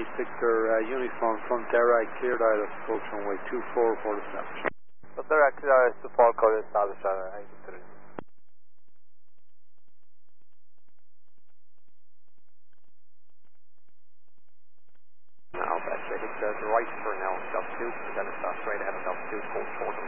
Victor, uniform front Dara, cleared out of approach runway 24 for the establishment. So Dara, clear to fall code established at 93. Now, that's it. It's right for now, altitude, and then it starts right ahead of altitude, hold short.